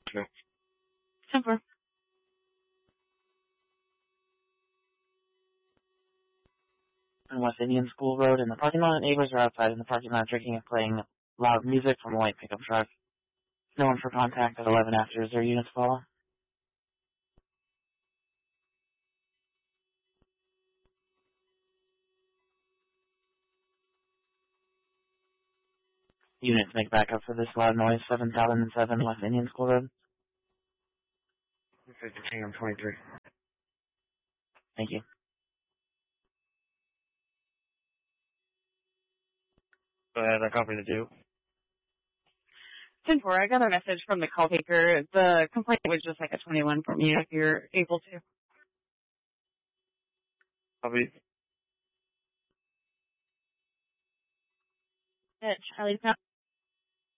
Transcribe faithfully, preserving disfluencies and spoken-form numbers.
two. ten four. On West Indian School Road in the parking lot. Neighbors are outside in the parking lot drinking and playing loud music from a white pickup truck. No one for contact at eleven after. Is there units call? Units make backup for this loud noise. seven thousand seven West Indian School Road. fifty Kingdom twenty-three. Thank you. Go ahead, I copy the two. ten four, I got a message from the call taker. The complaint was just like a twenty-one from you if you're able to. Copy. Yeah, Charlie.